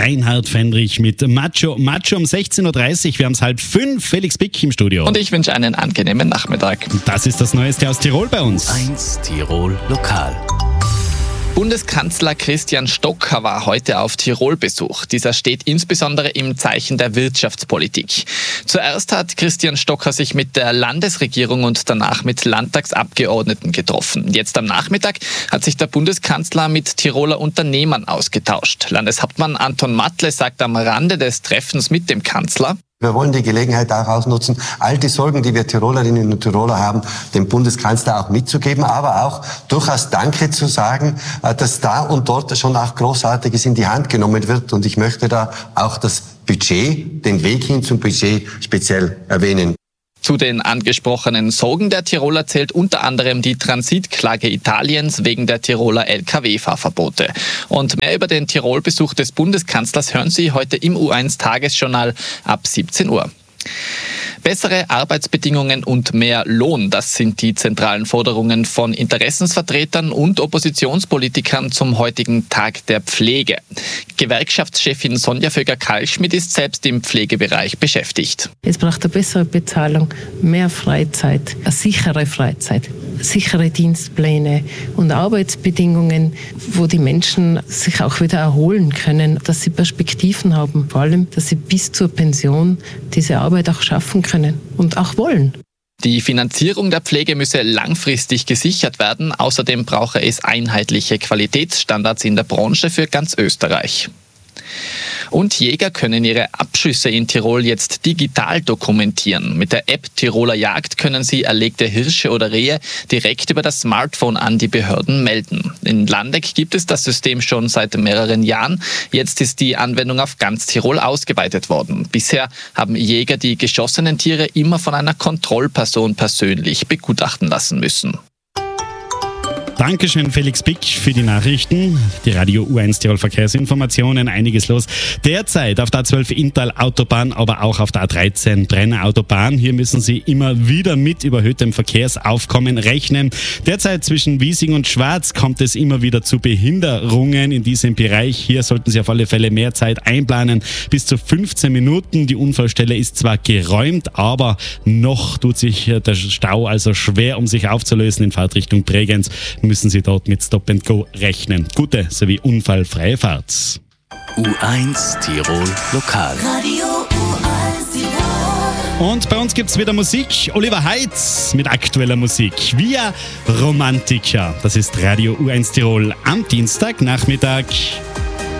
Reinhard Fendrich mit Macho. Macho um 16.30 Uhr, wir haben es 4:30. Felix Bick im Studio. Und ich wünsche einen angenehmen Nachmittag. Das ist das Neueste aus Tirol bei uns. 1 Tirol Lokal. Bundeskanzler Christian Stocker war heute auf Tirol-Besuch. Dieser steht insbesondere im Zeichen der Wirtschaftspolitik. Zuerst hat Christian Stocker sich mit der Landesregierung und danach mit Landtagsabgeordneten getroffen. Jetzt am Nachmittag hat sich der Bundeskanzler mit Tiroler Unternehmern ausgetauscht. Landeshauptmann Anton Matle sagt am Rande des Treffens mit dem Kanzler: Wir wollen die Gelegenheit auch ausnutzen, all die Sorgen, die wir Tirolerinnen und Tiroler haben, dem Bundeskanzler auch mitzugeben, aber auch durchaus Danke zu sagen, dass da und dort schon auch Großartiges in die Hand genommen wird. Und ich möchte da auch das Budget, den Weg hin zum Budget speziell erwähnen. Zu den angesprochenen Sorgen der Tiroler zählt unter anderem die Transitklage Italiens wegen der Tiroler Lkw-Fahrverbote. Und mehr über den Tirol-Besuch des Bundeskanzlers hören Sie heute im U1-Tagesjournal ab 17 Uhr. Bessere Arbeitsbedingungen und mehr Lohn, das sind die zentralen Forderungen von Interessensvertretern und Oppositionspolitikern zum heutigen Tag der Pflege. Gewerkschaftschefin Sonja Vöger-Kalschmidt ist selbst im Pflegebereich beschäftigt. Es braucht eine bessere Bezahlung, mehr Freizeit, eine sichere Freizeit, sichere Dienstpläne und Arbeitsbedingungen, wo die Menschen sich auch wieder erholen können, dass sie Perspektiven haben, vor allem, dass sie bis zur Pension diese Arbeit auch schaffen können und auch wollen. Die Finanzierung der Pflege müsse langfristig gesichert werden. Außerdem brauche es einheitliche Qualitätsstandards in der Branche für ganz Österreich. Und Jäger können ihre Abschüsse in Tirol jetzt digital dokumentieren. Mit der App Tiroler Jagd können sie erlegte Hirsche oder Rehe direkt über das Smartphone an die Behörden melden. In Landeck gibt es das System schon seit mehreren Jahren. Jetzt ist die Anwendung auf ganz Tirol ausgeweitet worden. Bisher haben Jäger die geschossenen Tiere immer von einer Kontrollperson persönlich begutachten lassen müssen. Dankeschön, Felix Bick, für die Nachrichten. Die Radio U1 Tirol Verkehrsinformationen, einiges los. Derzeit auf der A12 Inntal-Autobahn, aber auch auf der A13 Brenner-Autobahn. Hier müssen Sie immer wieder mit überhöhtem Verkehrsaufkommen rechnen. Derzeit zwischen Wiesing und Schwarz kommt es immer wieder zu Behinderungen in diesem Bereich. Hier sollten Sie auf alle Fälle mehr Zeit einplanen. Bis zu 15 Minuten. Die Unfallstelle ist zwar geräumt, aber noch tut sich der Stau also schwer, um sich aufzulösen in Fahrtrichtung Bregenz. Müssen Sie dort mit Stop and Go rechnen. Gute sowie unfallfreie Fahrt. U1 Tirol Lokal. Radio U1 Tirol. Und bei uns gibt es wieder Musik. Oliver Heitz mit aktueller Musik. Via Romantica. Das ist Radio U1 Tirol am Dienstagnachmittag.